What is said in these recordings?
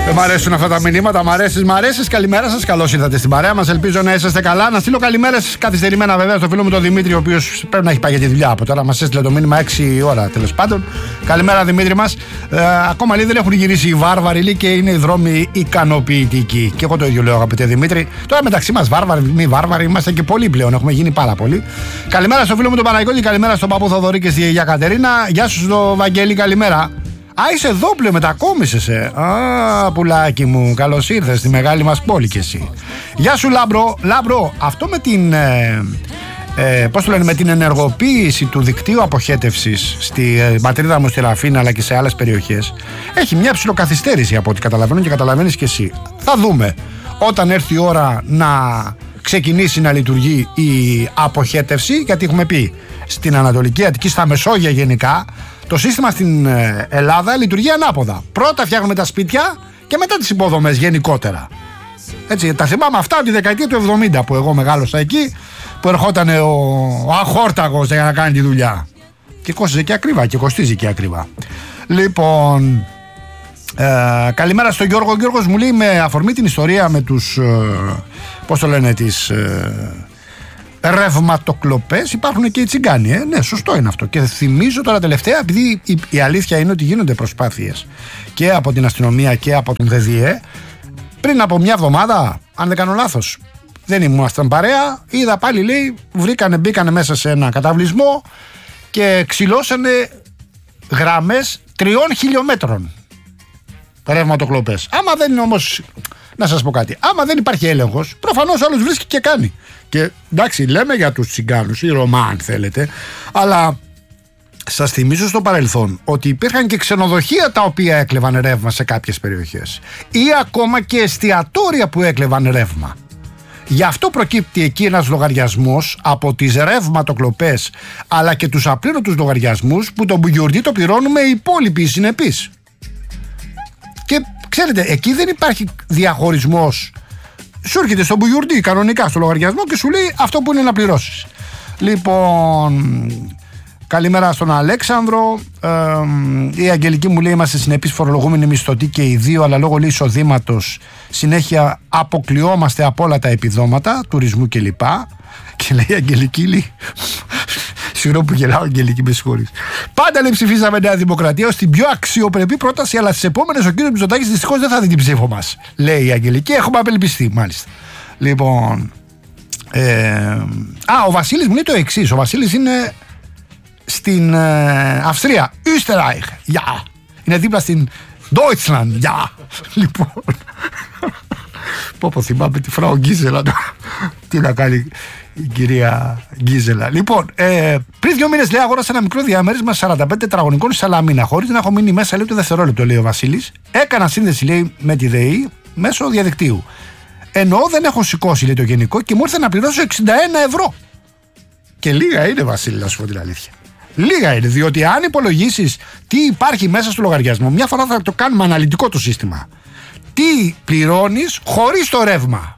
Μ' αρέσουν αυτά τα μηνύματα, μ' αρέσει. Καλημέρα σας, καλώς ήρθατε στην παρέα μας. Ελπίζω να είσαστε καλά. Να στείλω καλημέρες καθυστερημένα βέβαια στο φίλο μου τον Δημήτρη, ο οποίος πρέπει να έχει πάει για τη δουλειά από τώρα. Μας έστειλε το μήνυμα 6 ώρα τέλος πάντων. Καλημέρα Δημήτρη μας. Ακόμα λέει δεν έχουν γυρίσει οι βάρβαροι λέει, και είναι οι δρόμοι ικανοποιητικοί. Και εγώ το ίδιο λέω, αγαπητέ Δημήτρη. Τώρα μεταξύ μας βάρβαροι, μη βάρβαροι, είμαστε και πολλοί πλέον. Έχουμε γίνει πάρα πολλοί. Καλημέρα στο φίλο μου τον Παναγιώτη, καλημέρα στον παππού Θοδωρή και στη γιαγιά Κατερίνα. Γεια σου στο Βαγγέλη, καλημέρα. Α, είσαι εδώ πλέον, μετακόμισες. Α, πουλάκι μου, καλώς ήρθες στη μεγάλη μας πόλη κι εσύ. Γεια σου Λάμπρο, αυτό με την πώς το λένε, με την ενεργοποίηση του δικτύου αποχέτευσης στη πατρίδα μου στη Ραφίνα αλλά και σε άλλες περιοχές έχει μια ψιλοκαθυστέρηση από ό,τι καταλαβαίνω και καταλαβαίνεις κι εσύ. Θα δούμε όταν έρθει η ώρα να ξεκινήσει να λειτουργεί η αποχέτευση, γιατί έχουμε πει στην Ανατολική Αττική, στα Μεσόγεια γενικά το σύστημα στην Ελλάδα λειτουργεί ανάποδα. Πρώτα φτιάχνουμε τα σπίτια και μετά τις υποδομές γενικότερα. Έτσι, τα θυμάμαι αυτά από τη δεκαετία του 70 που εγώ μεγάλωσα εκεί, που ερχόταν ο αχόρταγος για να κάνει τη δουλειά. Και κόστιζε και ακριβά και κοστίζει και ακριβά. Λοιπόν, καλημέρα στον Γιώργο. Ο Γιώργος μου λέει με αφορμή την ιστορία με τους, πώς το λένε, τις ρευματοκλοπές, υπάρχουν και οι τσιγκάνοι. Ναι, σωστό είναι αυτό. Και θυμίζω τώρα τελευταία, επειδή η αλήθεια είναι ότι γίνονται προσπάθειες και από την αστυνομία και από τον ΔΔΕ, πριν από μια εβδομάδα, αν δεν κάνω λάθος, δεν ήμασταν παρέα, είδα πάλι λέει, μπήκανε μέσα σε ένα καταβλισμό και ξυλώσανε γραμμές 3 χιλιόμετρων ρευματοκλοπές. Άμα δεν είναι όμως, να σας πω κάτι, άμα δεν υπάρχει έλεγχος, προφανώς άλλος βρίσκει και κάνει. Και εντάξει, λέμε για τους τσιγκάνους ή Ρωμά αν θέλετε, αλλά σας θυμίζω στο παρελθόν ότι υπήρχαν και ξενοδοχεία τα οποία έκλεβαν ρεύμα σε κάποιες περιοχές ή ακόμα και εστιατόρια που έκλεβαν ρεύμα. Γι' αυτό προκύπτει εκεί ένας λογαριασμός από τις ρευματοκλοπές αλλά και τους απλήρωτους λογαριασμούς που τον μπουγιουρντή το πληρώνουμε οι υπόλοιποι συνεπείς. Και ξέρετε, εκεί δεν υπάρχει διαχωρισμός. Σου έρχεται στον μπουγιουρντή κανονικά στο λογαριασμό και σου λέει αυτό που είναι να πληρώσεις. Λοιπόν, καλημέρα στον Αλέξανδρο. Η Αγγελική μου λέει είμαστε συνεπείς φορολογούμενοι μισθωτοί και οι δύο, αλλά λόγω εισοδήματος συνέχεια αποκλειόμαστε από όλα τα επιδόματα, τουρισμού κλπ. Και λέει η Αγγελική, λέει, συγγνώμη που γελάω Αγγελική, με συγχωρείς. Πάντα λέει ψηφίσαμε Νέα Δημοκρατία ως την πιο αξιοπρεπή πρόταση, αλλά στις επόμενες ο κύριος Μητσοτάκης δυστυχώς δεν θα δει την ψήφο μας. Λέει η Αγγελική, έχουμε απελπιστεί μάλιστα. Λοιπόν, ο Βασίλης μου λέει το εξής. Ο Βασίλης είναι στην Αυστρία, Österreich, ja. Είναι δίπλα στην Deutschland, ja. Λοιπόν, πω θυμάμαι τη Φράου Γκίζελα. Τι να κάνει η κυρία Γκίζελα. Λοιπόν, πριν 2 μήνες λέει αγόρασα ένα μικρό διαμέρισμα 45 τετραγωνικών στη Σαλαμίνα, χωρίς να έχω μείνει μέσα λέει το δευτερόλεπτο, λέει ο Βασίλης. Έκανα σύνδεση λέει με τη ΔΕΗ μέσω διαδικτύου. Ενώ δεν έχω σηκώσει λέει το γενικό και μου ήρθε να πληρώσω 61 ευρώ. Και λίγα είναι, Βασίλη, να σου πω την αλήθεια. Λίγα είναι, διότι αν υπολογίσεις τι υπάρχει μέσα στο λογαριασμό, μια φορά θα το κάνουμε αναλυτικό το σύστημα. Τι πληρώνεις χωρίς το ρεύμα.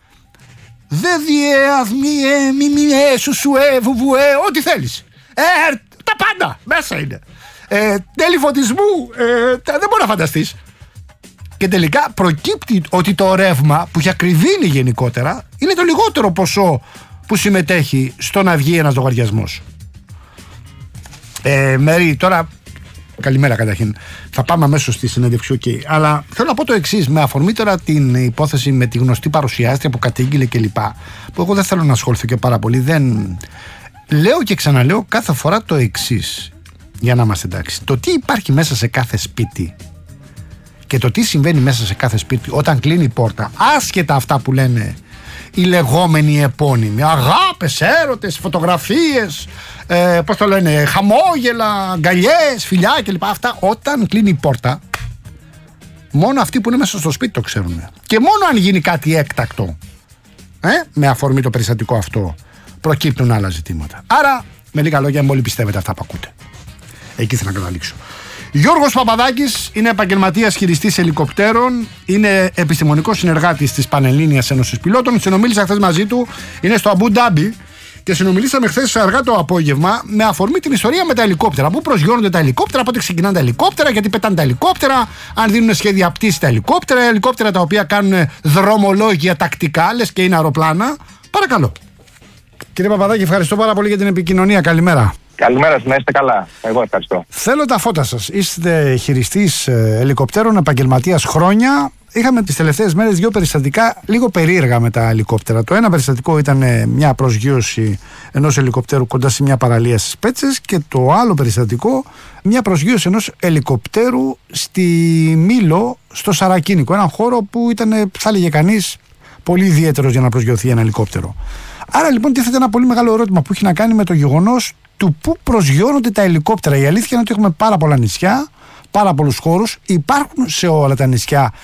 Ό,τι θέλεις. Τα πάντα μέσα είναι. Τέλη φωτισμού, δεν μπορεί να φανταστείς. Και τελικά προκύπτει ότι το ρεύμα που έχει ακριβήνει γενικότερα είναι το λιγότερο ποσό που συμμετέχει στο να βγει ένας λογαριασμός. Μέρη, τώρα καλημέρα καταρχήν. Θα πάμε αμέσως στη συνέντευξη, αλλά θέλω να πω το εξής, με αφορμή τώρα την υπόθεση με τη γνωστή παρουσιάστρια που κατήγγειλε κλπ. Που εγώ δεν θέλω να ασχοληθώ και πάρα πολύ. Λέω και ξαναλέω κάθε φορά το εξής, για να είμαστε εντάξει. Το τι υπάρχει μέσα σε κάθε σπίτι και το τι συμβαίνει μέσα σε κάθε σπίτι όταν κλείνει η πόρτα, άσχετα αυτά που λένε οι λεγόμενοι επώνυμοι, αγάπες, έρωτες, φωτογραφίες, πώς το λένε, χαμόγελα, αγκαλιές, φιλιά κλπ. Αυτά όταν κλείνει η πόρτα, μόνο αυτοί που είναι μέσα στο σπίτι το ξέρουν. Και μόνο αν γίνει κάτι έκτακτο, με αφορμή το περιστατικό αυτό, προκύπτουν άλλα ζητήματα. Άρα, με λίγα λόγια, όλοι πιστεύετε αυτά που ακούτε. Εκεί θέλω να καταλήξω. Γιώργος Παπαδάκης είναι επαγγελματίας χειριστής ελικοπτέρων, είναι επιστημονικός συνεργάτης της Πανελλήνιας Ένωσης Πιλότων. Συνομίλησα χθες μαζί του, είναι στο Αμπού Ντάμπι και συνομιλήσαμε χθες αργά το απόγευμα με αφορμή την ιστορία με τα ελικόπτερα. Πού προσγειώνονται τα ελικόπτερα, πότε ξεκινάνε τα ελικόπτερα, γιατί πετάνε τα ελικόπτερα, αν δίνουν σχέδια πτήση τα ελικόπτερα τα οποία κάνουν δρομολόγια τακτικά, λες και είναι αεροπλάνα. Παρακαλώ. Κύριε Παπαδάκη, ευχαριστώ πάρα πολύ για την επικοινωνία. Καλημέρα. Καλημέρα σας, να είστε καλά. Εγώ ευχαριστώ. Θέλω τα φώτα σας. Είστε χειριστής ελικοπτέρων, επαγγελματίας χρόνια. Είχαμε τις τελευταίες μέρες 2 περιστατικά λίγο περίεργα με τα ελικόπτερα. Το ένα περιστατικό ήταν μια προσγείωση ενός ελικοπτέρου κοντά σε μια παραλία στις Πέτσες, και το άλλο περιστατικό μια προσγείωση ενός ελικοπτέρου στη Μήλο, στο Σαρακίνικο. Έναν χώρο που ήταν, θα έλεγε κανείς, πολύ ιδιαίτερος για να προσγειωθεί ένα ελικόπτερο. Άρα λοιπόν τίθεται ένα πολύ μεγάλο ερώτημα που έχει να κάνει με το γεγονός του πού προσγειώνονται τα ελικόπτερα. Η αλήθεια είναι ότι έχουμε πάρα πολλά νησιά, πάρα πολλούς χώρους. Υπάρχουν σε όλα τα νησιά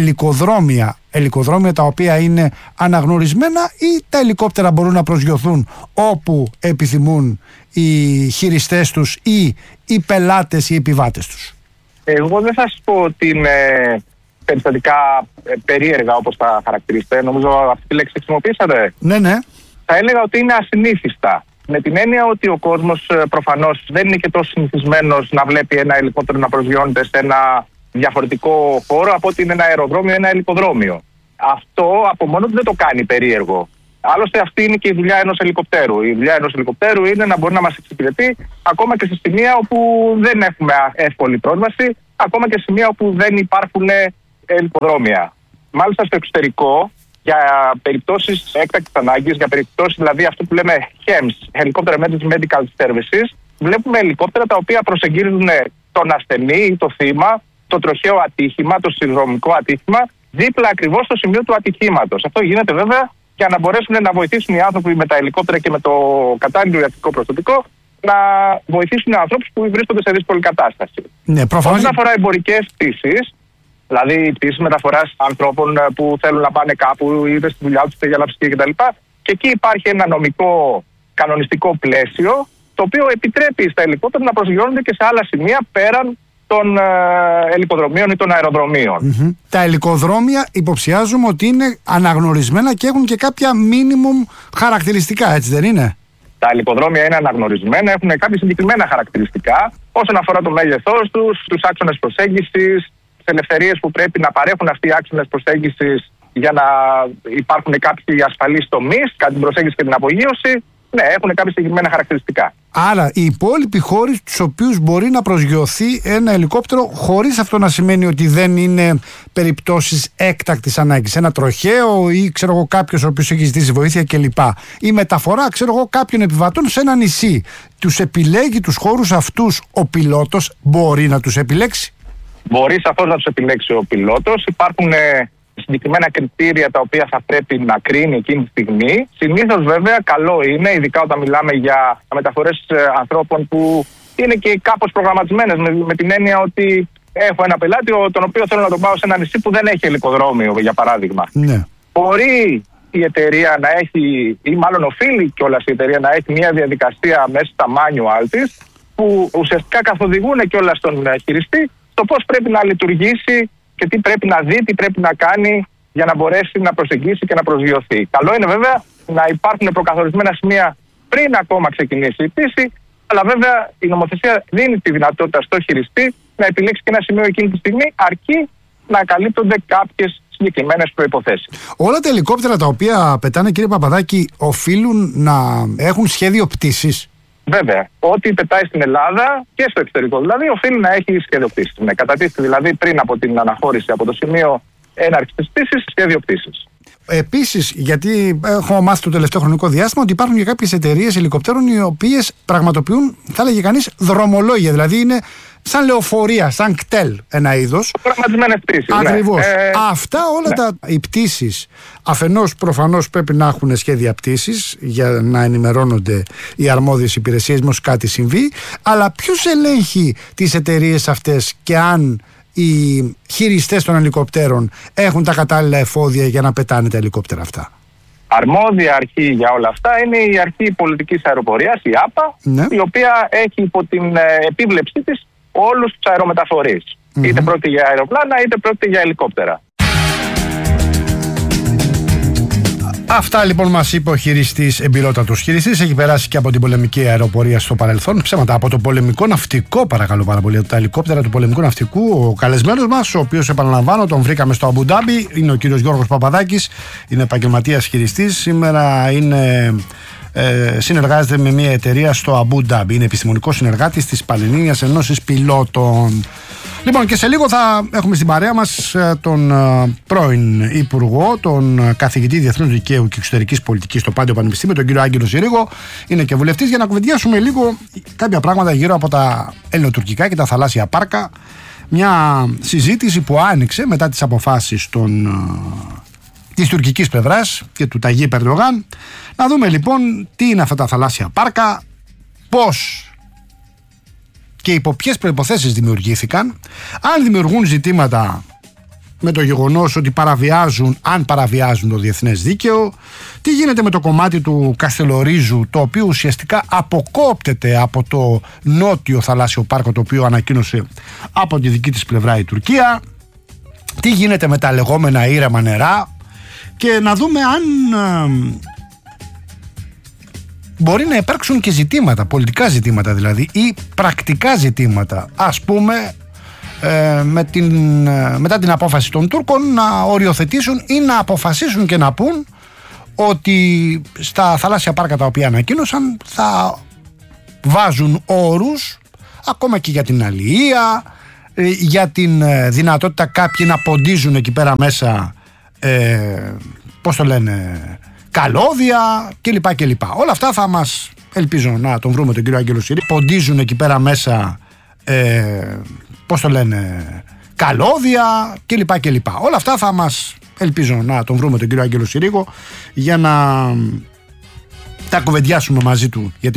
ελικοδρόμια τα οποία είναι αναγνωρισμένα, ή τα ελικόπτερα μπορούν να προσγειωθούν όπου επιθυμούν οι χειριστές τους ή οι πελάτες ή οι επιβάτες τους? Εγώ δεν θα σας πω ότι είναι περιστατικά περίεργα όπως τα χαρακτηρίσετε. Νομίζω αυτή τη λέξη χρησιμοποίησατε. Ναι. Θα έλεγα ότι είναι ασυνήθιστα. Με την έννοια ότι ο κόσμος προφανώς δεν είναι και τόσο συνηθισμένος να βλέπει ένα ελικόπτερο να προσγειώνεται σε ένα διαφορετικό χώρο από ότι είναι ένα αεροδρόμιο ή ένα ελικοδρόμιο. Αυτό από μόνο του δεν το κάνει περίεργο. Άλλωστε, αυτή είναι και η δουλειά ενός ελικοπτέρου. Η δουλειά ενός ελικοπτέρου είναι να μπορεί να μας εξυπηρετεί ακόμα και σε σημεία όπου δεν έχουμε εύκολη πρόσβαση, ακόμα και σε σημεία όπου δεν υπάρχουν ελικοδρόμια. Μάλιστα στο εξωτερικό, για περιπτώσεις έκτακτης ανάγκης, για περιπτώσεις δηλαδή αυτό που λέμε HEMS, Helicopter Emergency Medical Services, βλέπουμε ελικόπτερα τα οποία προσεγγίζουν τον ασθενή ή το θύμα, το τροχαίο ατύχημα, το συνδρομικό ατύχημα, δίπλα ακριβώς στο σημείο του ατυχήματος. Αυτό γίνεται βέβαια για να μπορέσουν να βοηθήσουν οι άνθρωποι με τα ελικόπτερα και με το κατάλληλο ιατρικό προστατικό να βοηθήσουν ανθρώπους που βρίσκονται σε δύσκολη κατάσταση. Ναι, προφανώς. Όσον αφορά εμπορικές πτήσεις, δηλαδή πτήσεις μεταφοράς ανθρώπων που θέλουν να πάνε κάπου, είτε στη δουλειά τους, είτε για λαψική κτλ. Και εκεί υπάρχει ένα νομικό κανονιστικό πλαίσιο, το οποίο επιτρέπει στα ελικόπτερα να προσγειώνονται και σε άλλα σημεία πέραν των ελικοδρομίων ή των αεροδρομίων. Mm-hmm. Τα ελικοδρόμια υποψιάζουμε ότι είναι αναγνωρισμένα και έχουν και κάποια minimum χαρακτηριστικά, έτσι δεν είναι? Τα ελικοδρόμια είναι αναγνωρισμένα, έχουν κάποια συγκεκριμένα χαρακτηριστικά όσον αφορά το μέγεθός τους, τους άξονες προσέγγισης, τις ελευθερίες που πρέπει να παρέχουν αυτοί οι άξονες προσέγγισης για να υπάρχουν κάποιοι ασφαλείς τομείς, κατά την προσέγγιση και την απογείωση. Ναι, έχουν κάποια συγκεκριμένα χαρακτηριστικά. Άρα, οι υπόλοιποι χώροι στους οποίους μπορεί να προσγειωθεί ένα ελικόπτερο, χωρίς αυτό να σημαίνει ότι δεν είναι περιπτώσεις έκτακτης ανάγκης. Ένα τροχαίο ή ξέρω εγώ κάποιος ο οποίος έχει ζητήσει βοήθεια κλπ. Η μεταφορά ξέρω εγώ κάποιων επιβατών σε ένα νησί. Τους επιλέγει τους χώρους αυτούς ο πιλότος, μπορεί να τους επιλέξει? Μπορεί σαφώς να τους επιλέξει ο πιλότος. Υπάρχουν συγκεκριμένα κριτήρια τα οποία θα πρέπει να κρίνει εκείνη τη στιγμή. Συνήθως βέβαια καλό είναι, ειδικά όταν μιλάμε για μεταφορές ανθρώπων που είναι και κάπως προγραμματισμένες, με την έννοια ότι έχω ένα πελάτη τον οποίο θέλω να τον πάω σε ένα νησί που δεν έχει ελικοδρόμιο, για παράδειγμα. Ναι. Μπορεί η εταιρεία να έχει, ή μάλλον οφείλει κιόλας η εταιρεία να έχει μια διαδικασία μέσα στα manual της, που ουσιαστικά καθοδηγούν κιόλας τον χειριστή το πώς πρέπει να λειτουργήσει και τι πρέπει να δει, τι πρέπει να κάνει για να μπορέσει να προσεγγίσει και να προσγειωθεί. Καλό είναι βέβαια να υπάρχουν προκαθορισμένα σημεία πριν ακόμα ξεκινήσει η πτήση, αλλά βέβαια η νομοθεσία δίνει τη δυνατότητα στο χειριστή να επιλέξει και ένα σημείο εκείνη τη στιγμή, αρκεί να καλύπτονται κάποιες συγκεκριμένες προϋποθέσεις. Όλα τα ελικόπτερα τα οποία πετάνε, κύριε Παπαδάκη, οφείλουν να έχουν σχέδιο πτήσης? Βέβαια. Ό,τι πετάει στην Ελλάδα και στο εξωτερικό δηλαδή οφείλει να έχει σχέδιο πτήσης. Ναι, κατατίθεται δηλαδή πριν από την αναχώρηση από το σημείο έναρξης της πτήσης, σχέδιο πτήσης. Επίσης, γιατί έχω μάθει το τελευταίο χρονικό διάστημα ότι υπάρχουν και κάποιες εταιρείες ελικοπτέρων οι οποίες πραγματοποιούν, θα έλεγε κανείς, δρομολόγια. Δηλαδή είναι σαν λεωφορεία, σαν κτέλ ένα είδος. Προγραμματισμένες πτήσεις. Ακριβώς. Ναι. Αυτά όλα οι πτήσεις, αφενός προφανώς πρέπει να έχουν σχέδια πτήσης για να ενημερώνονται οι αρμόδιες υπηρεσίες μόλις κάτι συμβεί. Αλλά ποιος ελέγχει τις εταιρείες αυτές και αν οι χειριστές των ελικοπτέρων έχουν τα κατάλληλα εφόδια για να πετάνε τα ελικόπτερα αυτά? Αρμόδια αρχή για όλα αυτά είναι η Αρχή Πολιτικής Αεροπορίας, η ΑΠΑ, ναι, η οποία έχει υπό την επίβλεψή της όλους τους αερομεταφορείς. Είτε πρόκειται για αεροπλάνα είτε πρόκειται για ελικόπτερα. Αυτά λοιπόν μας είπε ο χειριστής, εμπειρότατος χειριστής. Έχει περάσει και από την πολεμική αεροπορία στο παρελθόν. Ψέματα, από το πολεμικό ναυτικό, παρακαλώ πάρα πολύ. Τα ελικόπτερα του πολεμικού ναυτικού. Ο καλεσμένος μας, ο οποίος, επαναλαμβάνω, τον βρήκαμε στο Αμπου Ντάμπι, είναι ο κύριος Γιώργος Παπαδάκης. Είναι επαγγελματίας χειριστής. Σήμερα συνεργάζεται με μια εταιρεία στο Αμπου Ντάμπι. Είναι επιστημονικός συνεργάτης της Πανελλήνιας Ενώσης Πιλότων. Λοιπόν, και σε λίγο θα έχουμε στην παρέα μας τον πρώην Υπουργό, τον καθηγητή Διεθνούς Δικαίου και Εξωτερικής Πολιτικής στο Πάντιο Πανεπιστήμιο, τον κύριο Άγγελο Συρίγο. Είναι και βουλευτής, για να κουβεντιάσουμε λίγο κάποια πράγματα γύρω από τα ελληνοτουρκικά και τα θαλάσσια πάρκα. Μια συζήτηση που άνοιξε μετά τις αποφάσεις της τουρκικής πλευράς και του Ταγί Ερντογάν. Να δούμε λοιπόν τι είναι αυτά τα θαλάσσια πάρκα, πώς και υπό ποιες προϋποθέσεις δημιουργήθηκαν, αν δημιουργούν ζητήματα με το γεγονός ότι αν παραβιάζουν το διεθνές δίκαιο, τι γίνεται με το κομμάτι του Καστελορίζου, το οποίο ουσιαστικά αποκόπτεται από το νότιο θαλάσσιο πάρκο, το οποίο ανακοίνωσε από τη δική της πλευρά η Τουρκία, τι γίνεται με τα λεγόμενα ήρεμα νερά, και να δούμε αν μπορεί να υπάρξουν και ζητήματα, πολιτικά ζητήματα δηλαδή, ή πρακτικά ζητήματα, ας πούμε μετά την απόφαση των Τούρκων να οριοθετήσουν ή να αποφασίσουν και να πούν ότι στα θαλάσσια πάρκα τα οποία ανακοίνωσαν θα βάζουν όρους ακόμα και για την αλληλεία, για την δυνατότητα κάποιοι να ποντίζουν εκεί πέρα μέσα καλώδια κλπ. Όλα αυτά θα μας, ελπίζω να τον βρούμε τον κύριο Άγγελο Συρίγο, ποντίζουν εκεί πέρα μέσα καλώδια κλπ. Όλα αυτά θα μας, ελπίζω να τον βρούμε τον κύριο Άγγελο Συρίγο, για να τα κουβεντιάσουμε μαζί του.